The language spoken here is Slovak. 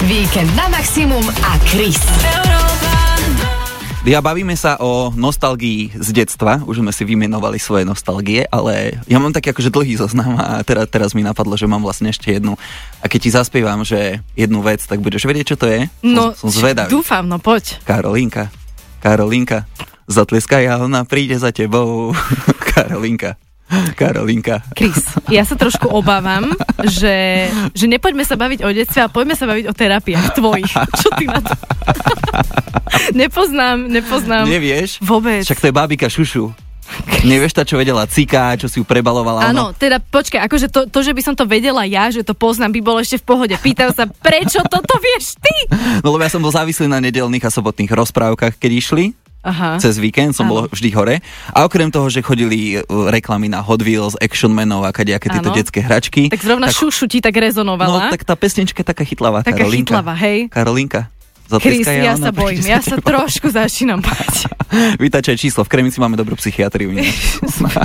Víkend na maximum a Chris. Ja bavíme sa o nostalgii z detstva, už sme si vymenovali svoje nostalgie, ale ja mám taký akože dlhý zoznam a teraz mi napadlo, že mám vlastne ešte jednu. A keď ti zaspievam, že jednu vec, tak budeš vedieť, čo to je? No, som zvedavý. Dúfam, no poď. Karolinka, zatleskaj a ona príde za tebou. Karolinka. Chris, ja sa trošku obávam, že nepoďme sa baviť o detstve a poďme sa baviť o terapiách tvojich. Čo ty na to? Nepoznám. Nevieš? Vôbec. Však to je bábika Šušu. Nevieš tá, čo vedela Cika, čo si ju prebalovala? Áno, teda počkaj, akože to, že by som to vedela ja, že to poznám, by bolo ešte v pohode. Pýtam sa, prečo toto vieš ty? No lebo ja som bol závislý na nedeľných a sobotných rozprávkach, keď išli. Aha. Cez víkend som bol vždy hore. A okrem toho, že chodili reklamy na Hot Wheels, Action Manov a kadejaké tieto detské hračky. Tak zrovna Šušu ti tak rezonovala. No tak tá pesnička je taká chytlavá. Taká chytlavá, hej. Karolinka. Chris, ja sa bojím, ja sa trošku začínam báť. Vytačaj číslo, v Kremici máme dobrú psychiatriu. Super.